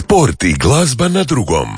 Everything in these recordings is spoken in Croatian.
Sport i glazba na drugom.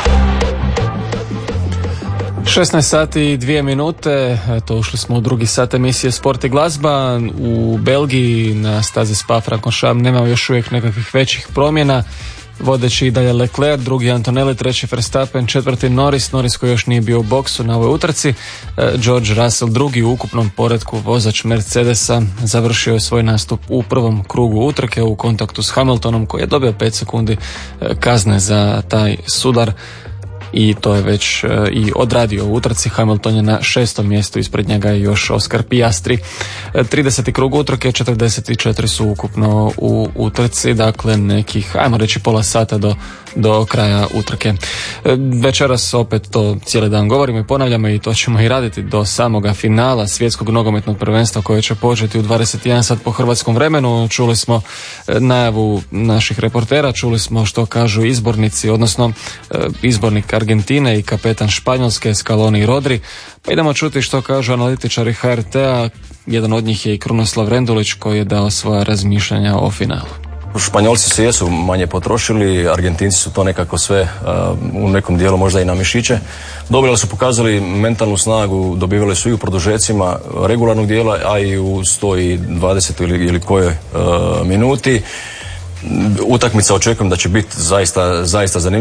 16 sati i 2 minute, eto ušli smo u drugi sat emisije Sport i glazba. U Belgiji na stazi Spa-Francorchamps nema još uvijek nekakvih većih promjena. Vodeći i dalje Leclerc, drugi Antonelli, treći Verstappen, četvrti Norris koji još nije bio u boksu na ovoj utrci. George Russell drugi u ukupnom poretku, vozač Mercedesa, završio je svoj nastup u prvom krugu utrke u kontaktu s Hamiltonom koji je dobio 5 sekundi kazne za taj sudar. I to je već i odradio u utrci. Hamilton je na 6. mjestu, ispred njega je još Oscar Piastri. 30. krug utrke, 44 su ukupno u utrci, dakle nekih, ajmo reći, pola sata do kraja utrke. Večeras opet to cijeli dan govorimo i ponavljamo i to ćemo i raditi do samoga finala svjetskog nogometnog prvenstva koje će početi u 21 sat po hrvatskom vremenu. Čuli smo najavu naših reportera, čuli smo što kažu izbornici, odnosno izbornik Argentine i kapetan Španjolske Scaloni i Rodri. Pa idemo čuti što kažu analitičari HRT-a. Jedan od njih je i Krunoslav Rendulić koji je dao svoja razmišljanja o finalu. Španjolci se jesu manje potrošili, Argentinci su to nekako sve u nekom dijelu možda i na mišiće. Dobili su, pokazali mentalnu snagu, dobivali su i u produžecima regularnog dijela, a i u 120 ili kojoj minuti. Utakmica očekujem da će biti zaista zanimljiva.